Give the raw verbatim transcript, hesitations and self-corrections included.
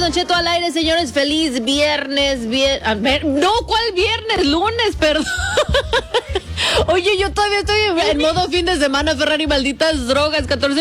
Don Cheto al aire, señores, feliz viernes, vier... a ver, no, ¿cuál viernes? Lunes, perdón. Oye, yo todavía estoy en modo fin de semana, Ferrari, malditas drogas, catorce